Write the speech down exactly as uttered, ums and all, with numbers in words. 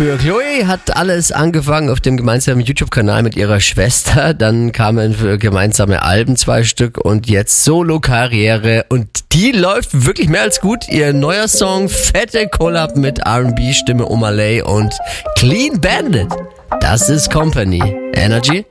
Für Chloe hat alles angefangen auf dem gemeinsamen YouTube-Kanal mit ihrer Schwester. Dann kamen gemeinsame Alben, zwei Stück, und jetzt Solo-Karriere. Und die läuft wirklich mehr als gut. Ihr neuer Song, fette Collab mit R and B-Stimme Omalay und Clean Bandit. Das ist Company. Energy.